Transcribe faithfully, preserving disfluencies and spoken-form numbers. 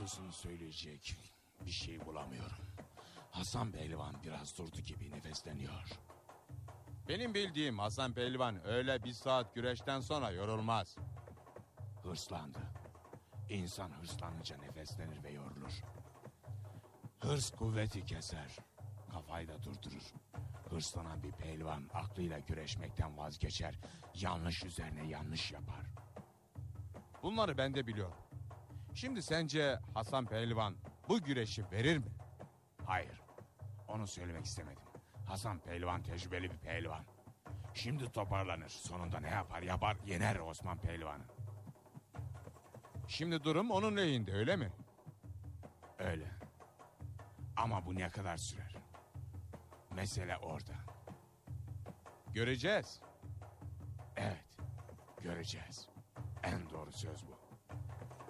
Doğrusunu söyleyecek bir şey bulamıyorum. Hasan Pehlivan biraz durdu gibi nefesleniyor. Benim bildiğim Hasan Pehlivan öyle bir saat güreşten sonra yorulmaz. Hırslandı. İnsan hırslanınca nefeslenir ve yorulur. Hırs kuvveti keser. Kafayı da durdurur. Hırslanan bir pehlivan aklıyla güreşmekten vazgeçer. Yanlış üzerine yanlış yapar. Bunları ben de biliyorum. Şimdi sence Hasan Pehlivan bu güreşi verir mi? Hayır. Onu söylemek istemedim. Hasan Pehlivan tecrübeli bir pehlivan. Şimdi toparlanır. Sonunda ne yapar yapar yener Osman Pehlivan'ı. Şimdi durum onun lehinde, öyle mi? Öyle. Ama bu ne kadar sürer? Mesele orada. Göreceğiz. Evet. Göreceğiz. En doğru söz bu.